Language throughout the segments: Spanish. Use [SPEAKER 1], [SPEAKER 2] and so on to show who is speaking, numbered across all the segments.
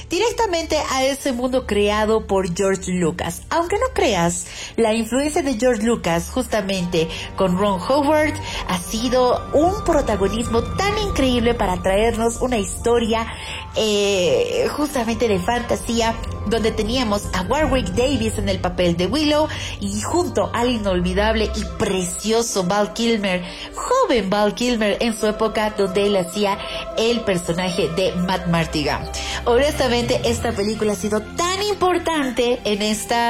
[SPEAKER 1] directamente a ese mundo creado por George Lucas. Aunque no creas, la influencia de George Lucas justamente con Ron Howard ha sido un protagonismo tan increíble para traernos una historia justamente de fantasía, donde teníamos a Warwick Davis en el papel de Willow y junto al inolvidable y precioso Val Kilmer, joven Val Kilmer en su época, donde él hacía el personaje de Matt Mardigan. Honestamente, esta película ha sido tan importante en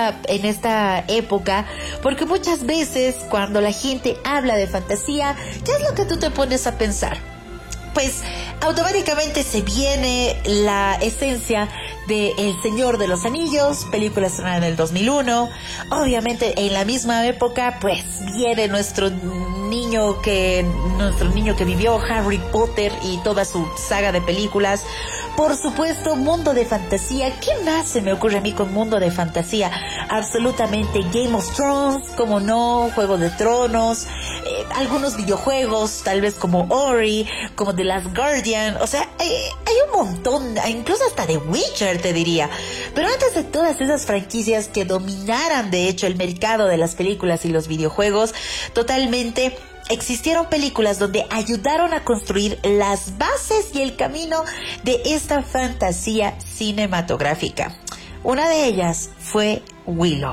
[SPEAKER 1] esta época, porque muchas veces cuando la gente habla de fantasía, ¿qué es lo que tú te pones a pensar? Pues automáticamente se viene la esencia de El Señor de los Anillos, película estrenada en el 2001. Obviamente en la misma época pues viene nuestro niño que vivió Harry Potter y toda su saga de películas. Por supuesto, mundo de fantasía. ¿Qué más se me ocurre a mí con mundo de fantasía? Absolutamente Game of Thrones, como no, Juego de Tronos, algunos videojuegos, tal vez como Ori, como The Last Guardian. O sea, hay un montón, incluso hasta The Witcher, te diría. Pero antes de todas esas franquicias que dominaran, de hecho, el mercado de las películas y los videojuegos, totalmente existieron películas donde ayudaron a construir las bases y el camino de esta fantasía cinematográfica. Una de ellas fue Willow.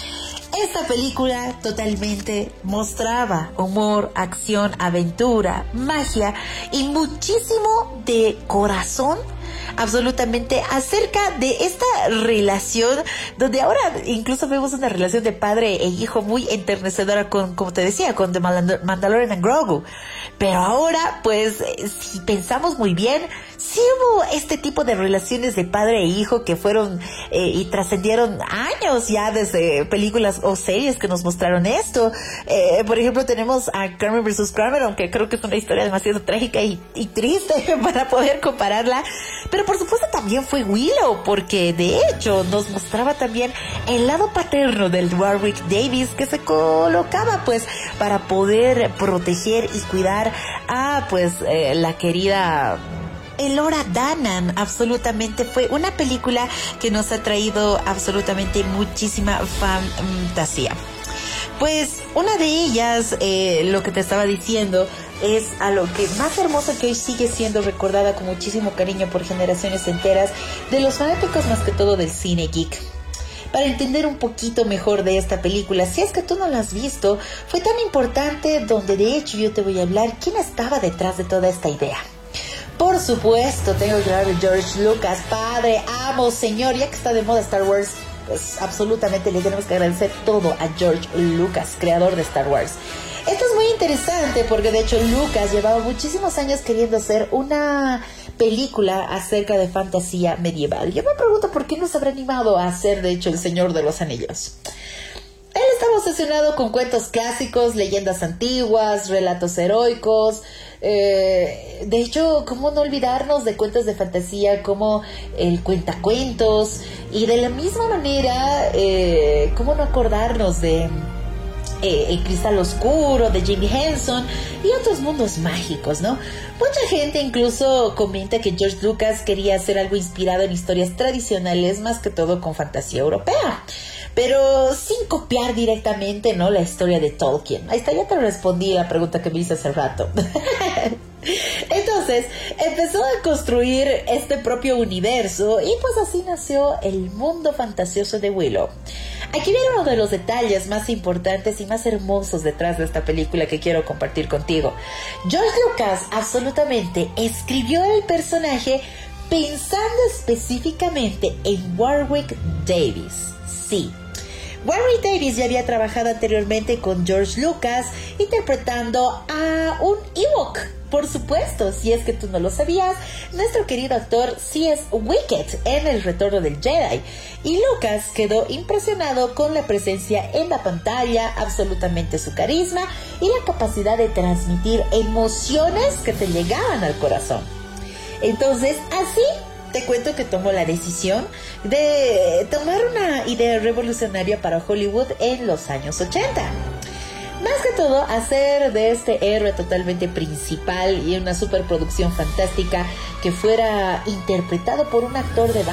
[SPEAKER 1] Esta película totalmente mostraba humor, acción, aventura, magia y muchísimo de corazón, absolutamente, acerca de esta relación donde ahora incluso vemos una relación de padre e hijo muy enternecedora con, como te decía, con The Mandalorian and Grogu. Pero ahora, pues, si pensamos muy bien, sí hubo este tipo de relaciones de padre e hijo que fueron y trascendieron años ya desde películas o series que nos mostraron esto. Por ejemplo, tenemos a Kramer vs. Kramer, aunque creo que es una historia demasiado trágica y triste para poder compararla. Pero por supuesto también fue Willow, porque de hecho nos mostraba también el lado paterno del Warwick Davis, que se colocaba pues para poder proteger y cuidar a pues la querida Elora Danan. Absolutamente fue una película que nos ha traído absolutamente muchísima fantasía. Pues una de ellas, lo que te estaba diciendo, es a lo que más hermoso, que hoy sigue siendo recordada con muchísimo cariño por generaciones enteras de los fanáticos, más que todo del cine geek. Para entender un poquito mejor de esta película, si es que tú no la has visto, fue tan importante, donde de hecho yo te voy a hablar quién estaba detrás de toda esta idea. Por supuesto, tengo que hablar de George Lucas, padre, amo, señor. Ya que está de moda Star Wars, pues absolutamente le tenemos que agradecer todo a George Lucas, creador de Star Wars. Esto es muy interesante porque de hecho Lucas llevaba muchísimos años queriendo hacer una película acerca de fantasía medieval. Yo me pregunto por qué no se habrá animado a hacer de hecho El Señor de los Anillos. Él estaba obsesionado con cuentos clásicos, leyendas antiguas, relatos heroicos. De hecho, ¿cómo no olvidarnos de cuentos de fantasía como el cuentacuentos? Y de la misma manera, ¿cómo no acordarnos de El Cristal Oscuro, de Jim Henson y otros mundos mágicos, ¿no? Mucha gente incluso comenta que George Lucas quería hacer algo inspirado en historias tradicionales, más que todo con fantasía europea, pero sin copiar directamente, ¿no?, la historia de Tolkien. Ahí está, ya te respondí a la pregunta que me hice hace rato. Entonces empezó a construir este propio universo y pues así nació el mundo fantasioso de Willow. Aquí viene uno de los detalles más importantes y más hermosos detrás de esta película que quiero compartir contigo. George Lucas absolutamente escribió el personaje pensando específicamente en Warwick Davis. Sí, Warwick Davis ya había trabajado anteriormente con George Lucas interpretando a un Ewok. Por supuesto, si es que tú no lo sabías, nuestro querido actor sí es Wicket en El Retorno del Jedi. Y Lucas quedó impresionado con la presencia en la pantalla, absolutamente su carisma y la capacidad de transmitir emociones que te llegaban al corazón. Entonces, así te cuento que tomó la decisión de tomar una idea revolucionaria para Hollywood en los años 80. Más que todo, hacer de este héroe totalmente principal y una superproducción fantástica que fuera interpretado por un actor de